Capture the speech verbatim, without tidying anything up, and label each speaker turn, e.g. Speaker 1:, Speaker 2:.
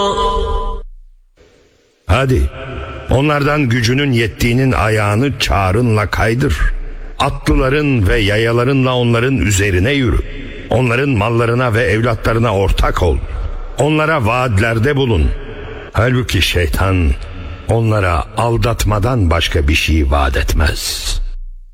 Speaker 1: Hadi onlardan gücünün yettiğinin ayağını çağrınla kaydır. Atlıların ve yayalarınla onların üzerine yürü. Onların mallarına ve evlatlarına ortak ol. Onlara vaatlerde bulun. Halbuki şeytan onlara aldatmadan başka bir şey vaat etmez.